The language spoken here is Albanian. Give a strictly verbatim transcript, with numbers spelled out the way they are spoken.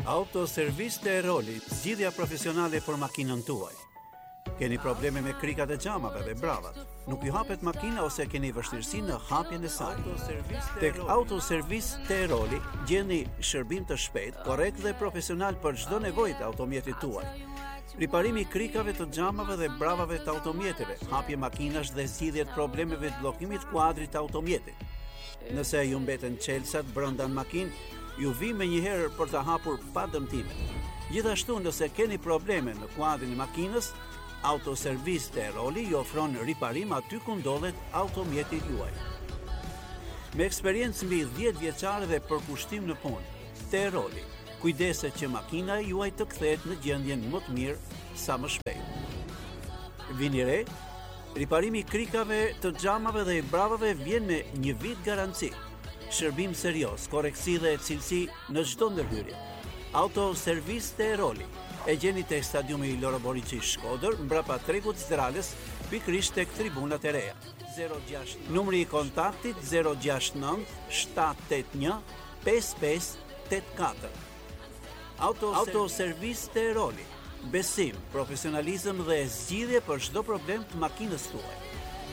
Autoservis të Eroli, zgjidhja profesionale për makinën tuaj. Keni probleme me krikat e xhamave dhe bravat? Nuk ju hapet makina ose keni vështirësi në hapjen e saj? Tek Autoservis të Eroli gjeni shërbim të shpejtë, korrekt dhe profesional për çdo nevojë të automjetit tuaj. Riparimi i krikave të xhamave dhe bravave të automjeteve, hapje makinash dhe zgjidhje të problemeve të bllokimit kuadrit të automjetit. Nëse ju mbeten çelësat brenda në makinë, ju vi me njëherë për të hapur pa dëmtime. Gjithashtu, nëse keni probleme në kuadrin e makinës, Autoservis të Eroli ju ofron riparim aty ku ndodhet automjeti juaj. Me eksperiencë mbi dhjetë vjeçare dhe përkushtim në punë, të Eroli, kujdeset që makina juaj të kthehet në gjendjen më të mirë sa më shpejt. Vini re, riparimi i krikave të xhamave dhe i bravave vjen me një vit garanci. Shërbim serioz, koreksi dhe cilësi në çdo ndërhyrje. Autoservis të Eroli e gjeni tek stadiumi Loro Boriçi Shkodër, mbrapa tregut Zdralës, pikërisht tek tribunat e reja. zero gjashtë Numri i kontaktit zero gjashtë nëntë shtatë tetë një pesë pesë tetë katër. Autoservis të Eroli. Besim, profesionalizëm dhe zgjidhje për çdo problem të makinës tuaj.